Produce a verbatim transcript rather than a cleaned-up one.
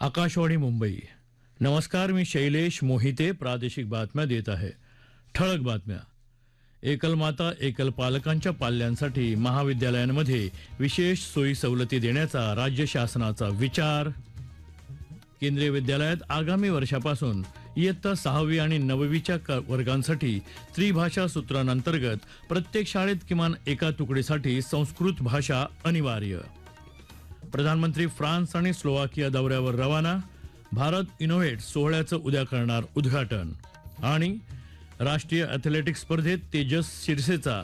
आकाशवाणी मुंबई. नमस्कार, मी शैलेश मोहिते प्रादेशिक बातम्या देत आहे. ठळक बातम्या. एकल माता एकल पालकांच्या पाल्यांसाठी महाविद्यालयांमध्ये विशेष सोयी सवलती देण्याचा राज्य शासनाचा विचार. केंद्रीय विद्यालयात आगामी वर्षापासून इयत्ता सहावी आणि नववीच्या क- वर्गांसाठी त्रिभाषा सूत्रांतर्गत प्रत्येक शाळेत किमान एका तुकडीसाठी संस्कृत भाषा अनिवार्य. प्रधानमंत्री फ्रान्स आणि स्लोवाकिया दौऱ्यावर रवाना. भारत इनोव्हेट सोहळ्याचं उद्या करणार उद्घाटन. आणि राष्ट्रीय ॲथलेटिक्स स्पर्धेत तेजस शिरसेचा